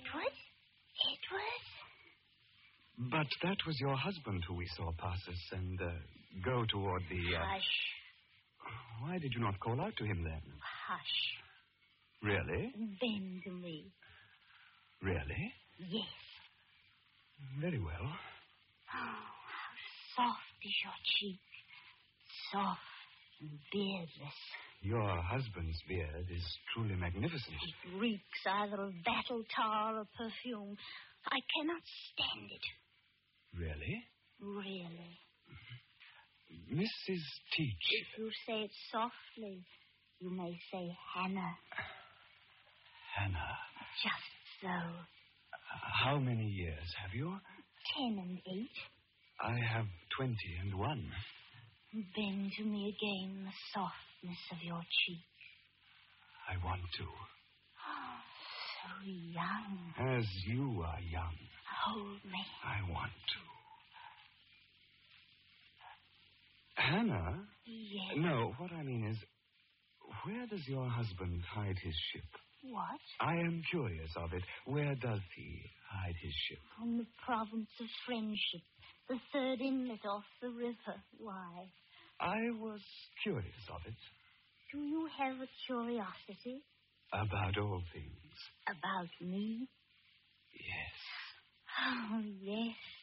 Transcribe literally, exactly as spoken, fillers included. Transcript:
Edward? Edward? But that was your husband who we saw pass us and uh, go toward the... Uh... Hush. Why did you not call out to him then? Hush. Really? Bend to me. Really? Yes. Very well. Oh, how soft is your cheek. Soft and beardless. Your husband's beard is truly magnificent. It reeks either of battle tar or perfume. I cannot stand it. Really? Really. Missus Teach. If you say it softly, you may say Hannah. Hannah. Just so. Uh, how many years have you? Ten and eight. I have twenty and one. Bend to me again the softness of your cheek. I want to. Oh, so young. As you are young. Hold me. I want to. Hannah? Yes. No, what I mean is, where does your husband hide his ship? What? I am curious of it. Where does he hide his ship? On the province of Friendship, the third inlet off the river. Why? I was curious of it. Do you have a curiosity? About all things. About me? Yes. Oh, yes.